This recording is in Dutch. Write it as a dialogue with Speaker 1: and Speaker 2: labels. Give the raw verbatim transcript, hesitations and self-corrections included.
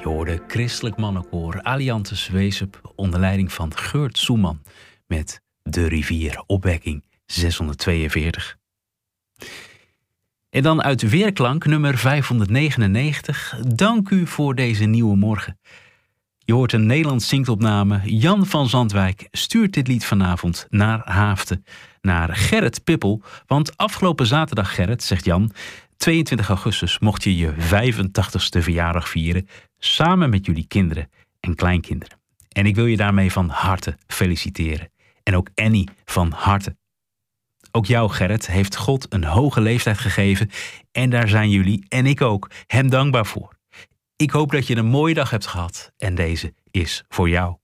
Speaker 1: Je hoorde Christelijk Mannenkoor Aliantes Weesup onder leiding van Geurt Soeman met De Rivier, opwekking zeshonderdtweeënveertig. En dan uit Weerklank nummer vijfhonderdnegenennegentig. Dank u voor deze nieuwe morgen. Je hoort een Nederlands zingtopname. Jan van Zandwijk stuurt dit lied vanavond naar Haaften, naar Gerrit Pippel. Want afgelopen zaterdag, Gerrit, zegt Jan, tweeëntwintig augustus mocht je je vijfentachtigste verjaardag vieren, samen met jullie kinderen en kleinkinderen. En ik wil je daarmee van harte feliciteren. En ook Annie van harte. Ook jou, Gerrit, heeft God een hoge leeftijd gegeven en daar zijn jullie en ik ook hem dankbaar voor. Ik hoop dat je een mooie dag hebt gehad en deze is voor jou.